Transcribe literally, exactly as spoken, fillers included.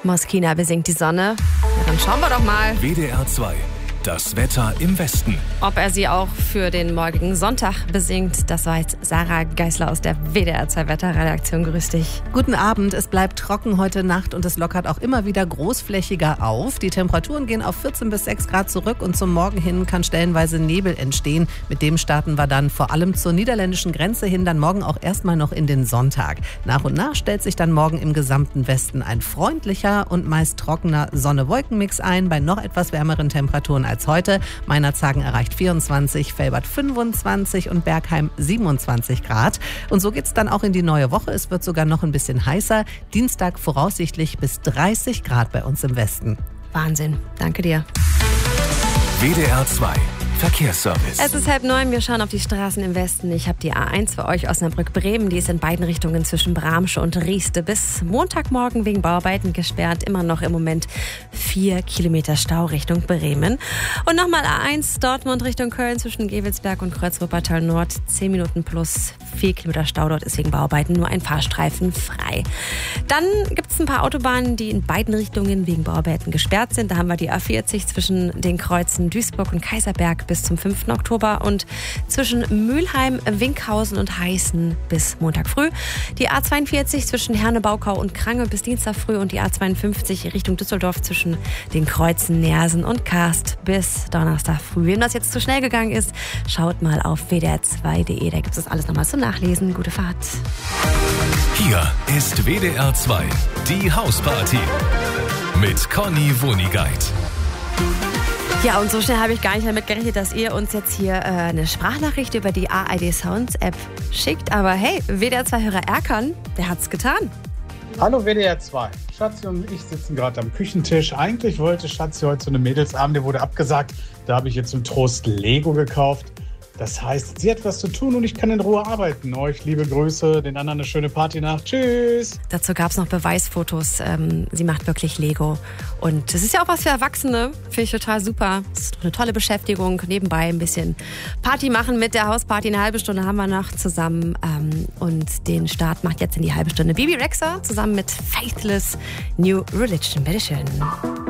Moskina besingt die Sonne. Ja, dann schauen wir doch mal. W D R zwei. Das Wetter im Westen. Ob er sie auch für den morgigen Sonntag besingt, das weiß Sarah Geisler aus der W D R zwei Wetterredaktion. Grüß dich. Guten Abend. Es bleibt trocken heute Nacht und es lockert auch immer wieder großflächiger auf. Die Temperaturen gehen auf vierzehn bis sechs Grad zurück und zum Morgen hin kann stellenweise Nebel entstehen. Mit dem starten wir dann vor allem zur niederländischen Grenze hin, dann morgen auch erstmal noch in den Sonntag. Nach und nach stellt sich dann morgen im gesamten Westen ein freundlicher und meist trockener Sonne-Wolken-Mix ein, bei noch etwas wärmeren Temperaturen als als heute. Meinerzhagen erreicht vierundzwanzig, Velbert fünfundzwanzig und Bergheim siebenundzwanzig Grad. Und so geht's dann auch in die neue Woche. Es wird sogar noch ein bisschen heißer. Dienstag voraussichtlich bis dreißig Grad bei uns im Westen. Wahnsinn. Danke dir. W D R zwei Verkehrsservice. Es ist halb neun, wir schauen auf die Straßen im Westen. Ich habe die A eins für euch, Osnabrück-Bremen. Die ist in beiden Richtungen zwischen Bramsche und Rieste bis Montagmorgen wegen Bauarbeiten gesperrt. Immer noch im Moment vier Kilometer Stau Richtung Bremen. Und nochmal A eins Dortmund Richtung Köln zwischen Gevelsberg und Kreuz-Wuppertal Nord. zehn Minuten plus vier Kilometer Stau. Dort ist wegen Bauarbeiten nur ein Fahrstreifen frei. Dann gibt es ein paar Autobahnen, die in beiden Richtungen wegen Bauarbeiten gesperrt sind. Da haben wir die A vierzig zwischen den Kreuzen Duisburg und Kaiserberg bis zum fünften Oktober und zwischen Mülheim, Winkhausen und Heißen bis Montag früh. Die A zweiundvierzig zwischen Herne-Baukau und Krange bis Dienstag früh und die A zweiundfünfzig Richtung Düsseldorf zwischen den Kreuzen Neersen und Karst bis Donnerstag früh. Wem das jetzt zu schnell gegangen ist, schaut mal auf w d r zwei punkt d e. Da gibt es das alles nochmal zum Nachlesen. Gute Fahrt. Hier ist W D R zwei, die Hausparty mit Conny Wonigkeit. Ja, und so schnell habe ich gar nicht damit gerechnet, dass ihr uns jetzt hier äh, eine Sprachnachricht über die A I D Sounds App schickt. Aber hey, W D R zwei-Hörer Erkan, der hat's getan. Hallo W D R zwei. Schatzi und ich sitzen gerade am Küchentisch. Eigentlich wollte Schatzi heute so eine Mädelsabend, der wurde abgesagt. Da habe ich jetzt zum Trost Lego gekauft. Das heißt, sie hat was zu tun und ich kann in Ruhe arbeiten. Euch liebe Grüße, den anderen eine schöne Partynacht. Tschüss. Dazu gab es noch Beweisfotos. Ähm, sie macht wirklich Lego. Und das ist ja auch was für Erwachsene. Finde ich total super. Das ist eine tolle Beschäftigung. Nebenbei ein bisschen Party machen mit der Hausparty. Eine halbe Stunde haben wir noch zusammen. Ähm, und den Start macht jetzt in die halbe Stunde Bibi Rexha zusammen mit Faithless New Religion. Bitteschön.